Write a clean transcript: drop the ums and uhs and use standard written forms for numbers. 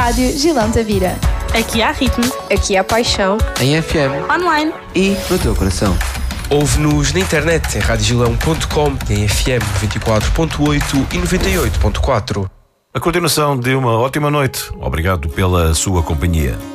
Rádio Gilão Tavira. Aqui há ritmo. Aqui há paixão. Em FM. Online. E no teu coração. Ouve-nos na internet em radiogilão.com, em FM 94.8 e 98.4. A continuação de uma ótima noite. Obrigado pela sua companhia.